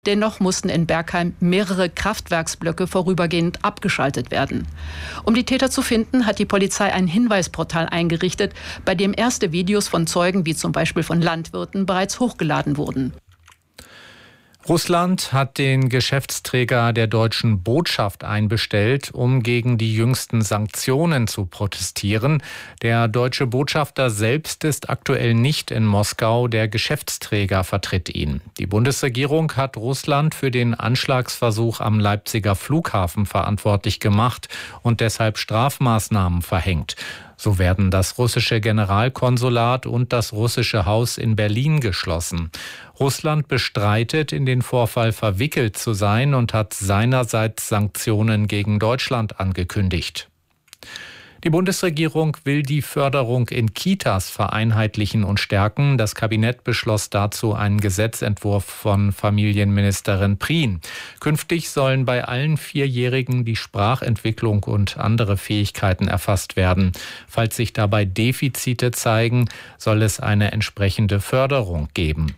Dennoch mussten in Bergheim mehrere Kraftwerksblöcke vorübergehend abgeschaltet werden. Um die Täter zu finden, hat die Polizei ein Hinweisportal eingerichtet, bei dem erste Videos von Zeugen, wie zum Beispiel von Landwirten, bereits hochgeladen wurden. Russland hat den Geschäftsträger der deutschen Botschaft einbestellt, um gegen die jüngsten Sanktionen zu protestieren. Der deutsche Botschafter selbst ist aktuell nicht in Moskau, der Geschäftsträger vertritt ihn. Die Bundesregierung hat Russland für den Anschlagsversuch am Leipziger Flughafen verantwortlich gemacht und deshalb Strafmaßnahmen verhängt. So werden das russische Generalkonsulat und das russische Haus in Berlin geschlossen. Russland bestreitet, in den Vorfall verwickelt zu sein und hat seinerseits Sanktionen gegen Deutschland angekündigt. Die Bundesregierung will die Förderung in Kitas vereinheitlichen und stärken. Das Kabinett beschloss dazu einen Gesetzentwurf von Familienministerin Prien. Künftig sollen bei allen Vierjährigen die Sprachentwicklung und andere Fähigkeiten erfasst werden. Falls sich dabei Defizite zeigen, soll es eine entsprechende Förderung geben.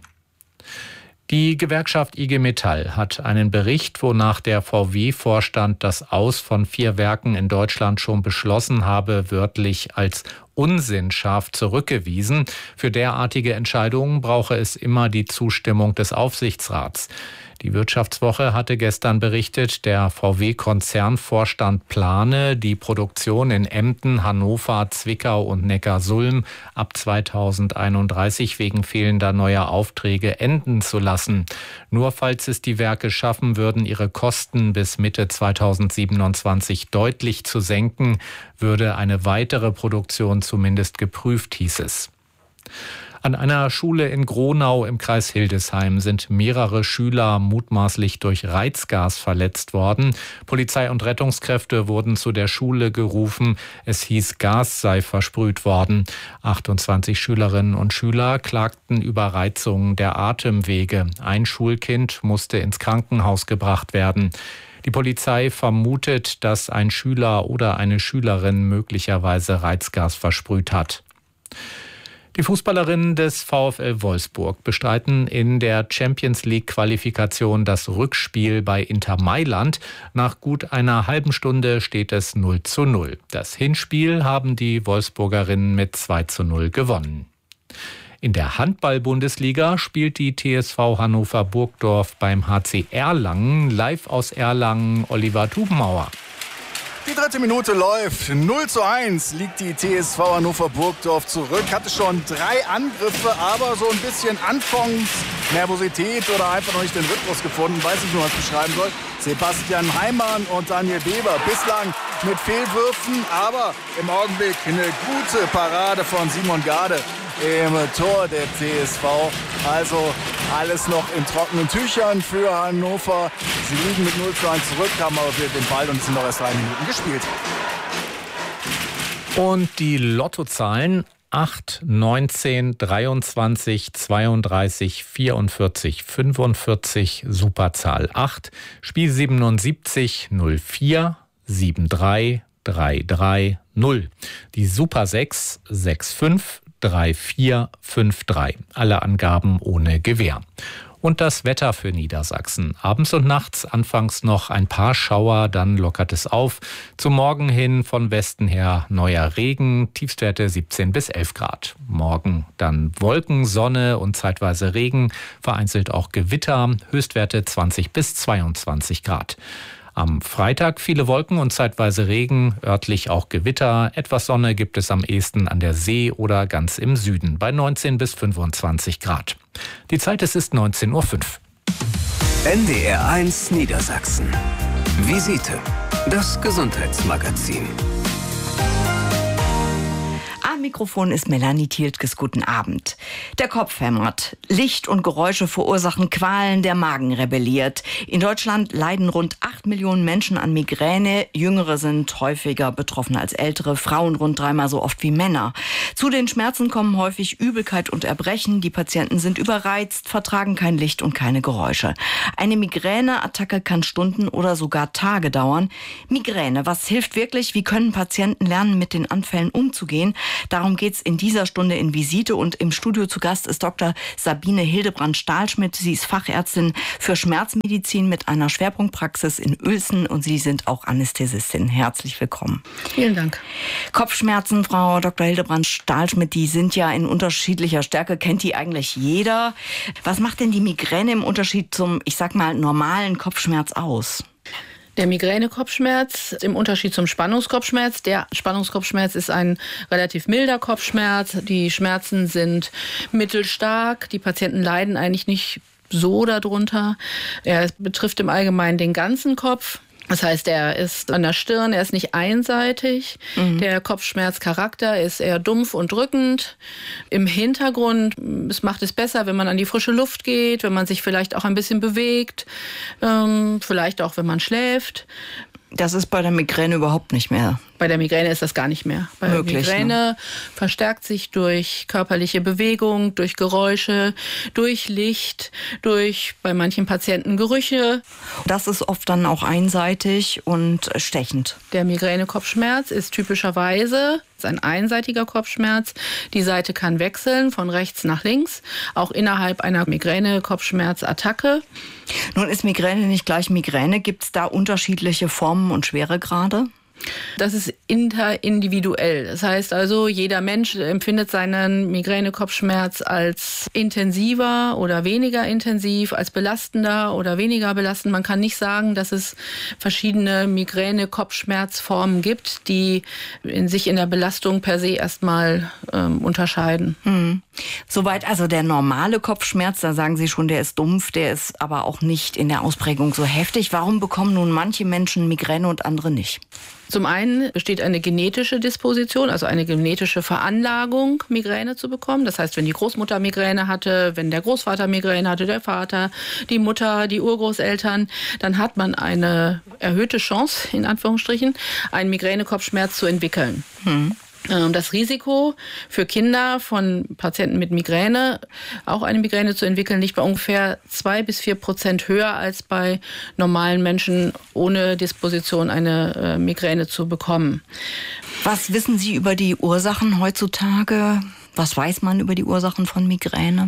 Die Gewerkschaft IG Metall hat einen Bericht, wonach der VW-Vorstand das Aus von 4 Werken in Deutschland schon beschlossen habe, wörtlich als unsinnscharf zurückgewiesen. Für derartige Entscheidungen brauche es immer die Zustimmung des Aufsichtsrats. Die Wirtschaftswoche hatte gestern berichtet, der VW-Konzernvorstand plane, die Produktion in Emden, Hannover, Zwickau und Neckarsulm ab 2031 wegen fehlender neuer Aufträge enden zu lassen. Nur falls es die Werke schaffen würden, ihre Kosten bis Mitte 2027 deutlich zu senken, würde eine weitere Produktion zumindest geprüft, hieß es. An einer Schule in Gronau im Kreis Hildesheim sind mehrere Schüler mutmaßlich durch Reizgas verletzt worden. Polizei und Rettungskräfte wurden zu der Schule gerufen. Es hieß, Gas sei versprüht worden. 28 Schülerinnen und Schüler klagten über Reizungen der Atemwege. Ein Schulkind musste ins Krankenhaus gebracht werden. Die Polizei vermutet, dass ein Schüler oder eine Schülerin möglicherweise Reizgas versprüht hat. Die Fußballerinnen des VfL Wolfsburg bestreiten in der Champions-League-Qualifikation das Rückspiel bei Inter Mailand. Nach gut einer halben Stunde steht es 0:0. Das Hinspiel haben die Wolfsburgerinnen mit 2:0 gewonnen. In der Handball-Bundesliga spielt die TSV Hannover Burgdorf beim HC Erlangen. Live aus Erlangen, Oliver Tubenmauer. Die 3. Minute läuft. 0:1 liegt die TSV Hannover Burgdorf zurück. Hatte schon 3 Angriffe, aber so ein bisschen Anfangsnervosität oder einfach noch nicht den Rhythmus gefunden. Weiß nicht, wie man es beschreiben soll. Sebastian Heimann und Daniel Weber bislang mit Fehlwürfen, aber im Augenblick eine gute Parade von Simon Gade im Tor der TSV. Also alles noch in trockenen Tüchern für Hannover. Sie liegen mit 0:1 zurück, haben aber wieder den Ball und es sind noch erst 3 Minuten gespielt. Und die Lottozahlen 8, 19, 23, 32, 44, 45, Superzahl 8, Spiel 77, 04, 73, 33, 0. Die Super 6, 65, 3453. Alle Angaben ohne Gewähr. Und das Wetter für Niedersachsen. Abends und nachts anfangs noch ein paar Schauer, dann lockert es auf. Zum Morgen hin von Westen her neuer Regen, Tiefstwerte 17 bis 11 Grad. Morgen dann Wolken, Sonne und zeitweise Regen, vereinzelt auch Gewitter, Höchstwerte 20 bis 22 Grad. Am Freitag viele Wolken und zeitweise Regen, örtlich auch Gewitter. Etwas Sonne gibt es am ehesten an der See oder ganz im Süden bei 19 bis 25 Grad. Die Zeit, es ist 19:05 Uhr. NDR1 Niedersachsen. Visite. Das Gesundheitsmagazin. Am Mikrofon ist Melanie Thieltges. Guten Abend. Der Kopf hämmert. Licht und Geräusche verursachen Qualen, der Magen rebelliert. In Deutschland leiden rund 8 Millionen Menschen an Migräne. Jüngere sind häufiger betroffen als ältere, Frauen rund 3-mal so oft wie Männer. Zu den Schmerzen kommen häufig Übelkeit und Erbrechen. Die Patienten sind überreizt, vertragen kein Licht und keine Geräusche. Eine Migräneattacke kann Stunden oder sogar Tage dauern. Migräne, was hilft wirklich? Wie können Patienten lernen, mit den Anfällen umzugehen? Darum geht's in dieser Stunde in Visite und im Studio zu Gast ist Dr. Sabine Hildebrand-Stahlschmidt. Sie ist Fachärztin für Schmerzmedizin mit einer Schwerpunktpraxis in Uelzen und Sie sind auch Anästhesistin. Herzlich willkommen. Vielen Dank. Kopfschmerzen, Frau Dr. Hildebrand-Stahlschmidt, die sind ja in unterschiedlicher Stärke, kennt die eigentlich jeder. Was macht denn die Migräne im Unterschied zum, ich sag mal, normalen Kopfschmerz aus? Der Migränekopfschmerz im Unterschied zum Spannungskopfschmerz. Der Spannungskopfschmerz ist ein relativ milder Kopfschmerz. Die Schmerzen sind mittelstark. Die Patienten leiden eigentlich nicht so darunter. Er betrifft im Allgemeinen den ganzen Kopf. Das heißt, er ist an der Stirn, er ist nicht einseitig. Der Kopfschmerzcharakter ist eher dumpf und drückend. Im Hintergrund, es macht es besser, wenn man an die frische Luft geht, wenn man sich vielleicht auch ein bisschen bewegt, vielleicht auch, wenn man schläft. Das ist bei der Migräne überhaupt nicht mehr. Bei der Migräne ist das gar nicht mehr. Bei der Migräne verstärkt sich durch körperliche Bewegung, durch Geräusche, durch Licht, durch bei manchen Patienten Gerüche. Das ist oft dann auch einseitig und stechend. Der Migränekopfschmerz ist typischerweise ein einseitiger Kopfschmerz. Die Seite kann wechseln von rechts nach links, auch innerhalb einer Migränekopfschmerzattacke. Nun ist Migräne nicht gleich Migräne. Gibt es da unterschiedliche Formen und Schweregrade? Das ist interindividuell. Das heißt also, jeder Mensch empfindet seinen Migränekopfschmerz als intensiver oder weniger intensiv, als belastender oder weniger belastend. Man kann nicht sagen, dass es verschiedene Migränekopfschmerzformen gibt, die sich in der Belastung per se erstmal unterscheiden. Soweit also der normale Kopfschmerz, da sagen Sie schon, der ist dumpf, der ist aber auch nicht in der Ausprägung so heftig. Warum bekommen nun manche Menschen Migräne und andere nicht? Zum einen besteht eine genetische Disposition, also eine genetische Veranlagung, Migräne zu bekommen. Das heißt, wenn die Großmutter Migräne hatte, wenn der Großvater Migräne hatte, der Vater, die Mutter, die Urgroßeltern, dann hat man eine erhöhte Chance, in Anführungsstrichen, einen Migränekopfschmerz zu entwickeln. Das Risiko für Kinder von Patienten mit Migräne, auch eine Migräne zu entwickeln, liegt bei ungefähr 2-4% höher als bei normalen Menschen ohne Disposition eine Migräne zu bekommen. Was wissen Sie über die Ursachen heutzutage? Was weiß man über die Ursachen von Migräne?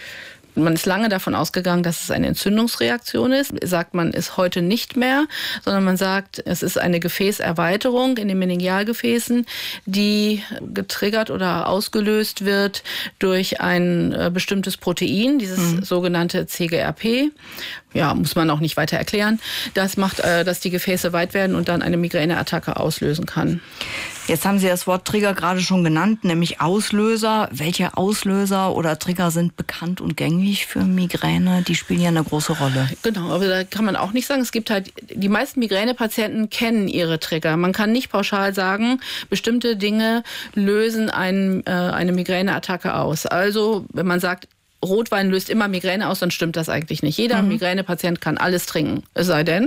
Man ist lange davon ausgegangen, dass es eine Entzündungsreaktion ist. Sagt man es heute nicht mehr, sondern man sagt, es ist eine Gefäßerweiterung in den Meningealgefäßen, die getriggert oder ausgelöst wird durch ein bestimmtes Protein, dieses sogenannte CGRP. Ja, muss man auch nicht weiter erklären. Das macht, dass die Gefäße weit werden und dann eine Migräneattacke auslösen kann. Jetzt haben Sie das Wort Trigger gerade schon genannt, nämlich Auslöser. Welche Auslöser oder Trigger sind bekannt und gängig für Migräne? Die spielen ja eine große Rolle. Genau, aber da kann man auch nicht sagen. Es gibt halt, die meisten Migränepatienten kennen ihre Trigger. Man kann nicht pauschal sagen, bestimmte Dinge lösen eine Migräneattacke aus. Also, wenn man sagt, Rotwein löst immer Migräne aus, dann stimmt das eigentlich nicht. Jeder Migränepatient kann alles trinken. Es sei denn,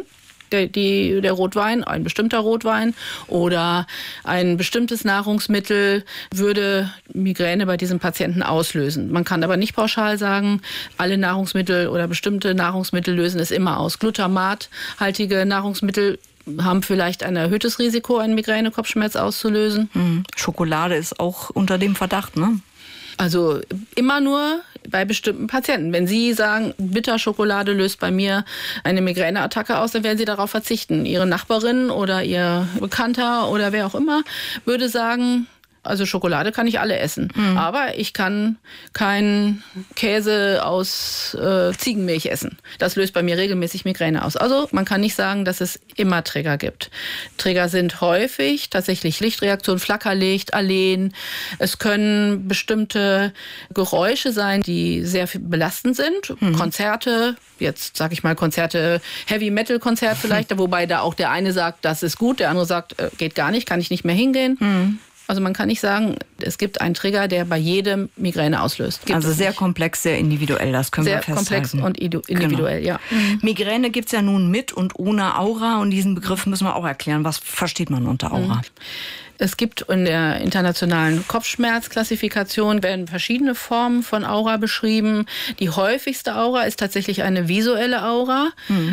der Rotwein, ein bestimmter Rotwein oder ein bestimmtes Nahrungsmittel würde Migräne bei diesem Patienten auslösen. Man kann aber nicht pauschal sagen, alle Nahrungsmittel oder bestimmte Nahrungsmittel lösen es immer aus. Glutamathaltige Nahrungsmittel haben vielleicht ein erhöhtes Risiko, einen Migränekopfschmerz auszulösen. Schokolade ist auch unter dem Verdacht, ne? Also immer nur bei bestimmten Patienten. Wenn Sie sagen, Bitterschokolade löst bei mir eine Migräneattacke aus, dann werden Sie darauf verzichten. Ihre Nachbarin oder Ihr Bekannter oder wer auch immer würde sagen, also Schokolade kann ich alle essen, aber ich kann keinen Käse aus Ziegenmilch essen. Das löst bei mir regelmäßig Migräne aus. Also man kann nicht sagen, dass es immer Trigger gibt. Trigger sind häufig tatsächlich Lichtreaktion, Flackerlicht, Alen. Es können bestimmte Geräusche sein, die sehr belastend sind. Konzerte, jetzt sage ich mal Konzerte, Heavy-Metal-Konzert vielleicht, wobei da auch der eine sagt, das ist gut, der andere sagt, geht gar nicht, kann ich nicht mehr hingehen. Also man kann nicht sagen, es gibt einen Trigger, der bei jedem Migräne auslöst. Also sehr komplex, sehr individuell, das können wir festhalten. Sehr komplex und individuell, ja. Migräne gibt's ja nun mit und ohne Aura und diesen Begriff müssen wir auch erklären. Was versteht man unter Aura? Es gibt in der internationalen Kopfschmerzklassifikation werden verschiedene Formen von Aura beschrieben. Die häufigste Aura ist tatsächlich eine visuelle Aura.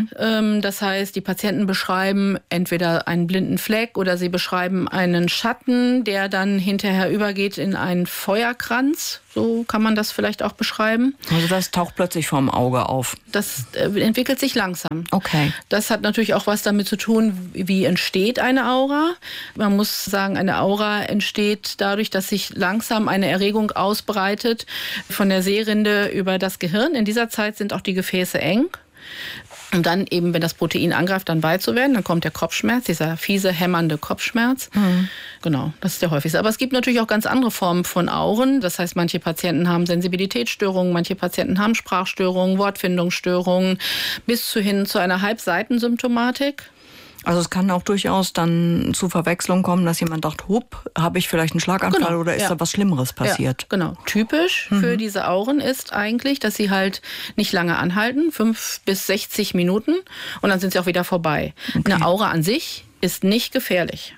Das heißt, die Patienten beschreiben entweder einen blinden Fleck oder sie beschreiben einen Schatten, der dann hinterher übergeht in einen Feuerkranz. So kann man das vielleicht auch beschreiben. Also das taucht plötzlich vorm Auge auf. Das entwickelt sich langsam. Okay. Das hat natürlich auch was damit zu tun, wie entsteht eine Aura. Man muss sagen, eine Aura entsteht dadurch, dass sich langsam eine Erregung ausbreitet von der Sehrinde über das Gehirn. In dieser Zeit sind auch die Gefäße eng. Und dann eben, wenn das Protein angreift, dann weit zu werden, dann kommt der Kopfschmerz, dieser fiese, hämmernde Kopfschmerz. Genau, das ist der häufigste. Aber es gibt natürlich auch ganz andere Formen von Auren. Das heißt, manche Patienten haben Sensibilitätsstörungen, manche Patienten haben Sprachstörungen, Wortfindungsstörungen, bis hin zu einer Halbseitensymptomatik. Also es kann auch durchaus dann zu Verwechslung kommen, dass jemand dacht, habe ich vielleicht einen Schlaganfall oder ist da was Schlimmeres passiert? Ja, genau. Typisch für diese Auren ist eigentlich, dass sie halt nicht lange anhalten, 5 bis 60 Minuten und dann sind sie auch wieder vorbei. Okay. Eine Aura an sich ist nicht gefährlich.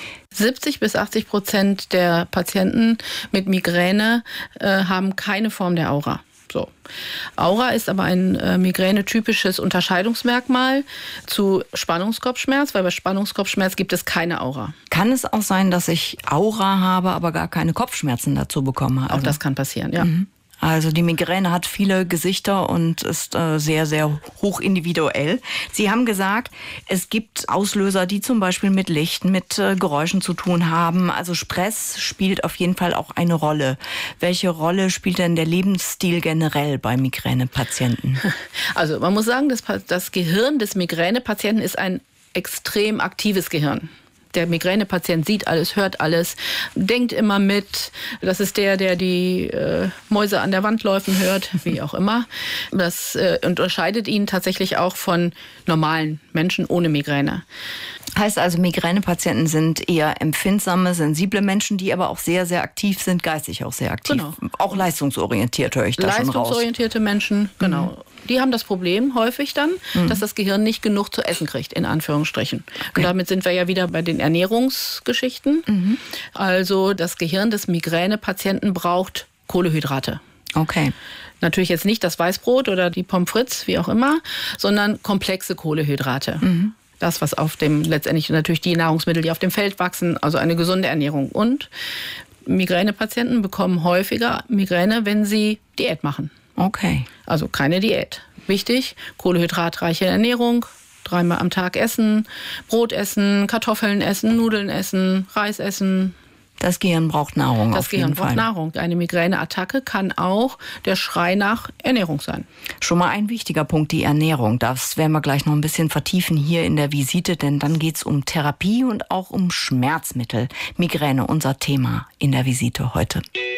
70 bis 80% der Patienten mit Migräne haben keine Form der Aura. So. Aura ist aber ein migränetypisches Unterscheidungsmerkmal zu Spannungskopfschmerz, weil bei Spannungskopfschmerz gibt es keine Aura. Kann es auch sein, dass ich Aura habe, aber gar keine Kopfschmerzen dazu bekomme? Auch das kann passieren, ja. Also die Migräne hat viele Gesichter und ist sehr, sehr hoch individuell. Sie haben gesagt, es gibt Auslöser, die zum Beispiel mit Licht, mit Geräuschen zu tun haben. Also Stress spielt auf jeden Fall auch eine Rolle. Welche Rolle spielt denn der Lebensstil generell bei Migränepatienten? Also man muss sagen, das Gehirn des Migränepatienten ist ein extrem aktives Gehirn. Der Migränepatient sieht alles, hört alles, denkt immer mit. Das ist der die Mäuse an der Wand laufen hört, wie auch immer. Das unterscheidet ihn tatsächlich auch von normalen Menschen ohne Migräne. Heißt also, Migränepatienten sind eher empfindsame, sensible Menschen, die aber auch sehr, sehr aktiv sind, geistig auch sehr aktiv. Genau. Auch leistungsorientiert, höre ich da schon raus. Leistungsorientierte Menschen, genau. Die haben das Problem häufig dann, dass das Gehirn nicht genug zu essen kriegt, in Anführungsstrichen. Okay. Und damit sind wir ja wieder bei den Ernährungsgeschichten. Also das Gehirn des Migränepatienten braucht Kohlenhydrate. Okay. Natürlich jetzt nicht das Weißbrot oder die Pommes frites, wie auch immer, sondern komplexe Kohlenhydrate. Das, was letztendlich natürlich die Nahrungsmittel, die auf dem Feld wachsen, also eine gesunde Ernährung. Und Migränepatienten bekommen häufiger Migräne, wenn sie Diät machen. Okay. Also keine Diät. Wichtig, kohlenhydratreiche Ernährung, 3-mal am Tag essen, Brot essen, Kartoffeln essen, Nudeln essen, Reis essen. Das Gehirn braucht Nahrung. Das Gehirn braucht Nahrung. Eine Migräneattacke kann auch der Schrei nach Ernährung sein. Schon mal ein wichtiger Punkt, die Ernährung. Das werden wir gleich noch ein bisschen vertiefen hier in der Visite, denn dann geht es um Therapie und auch um Schmerzmittel. Migräne, unser Thema in der Visite heute.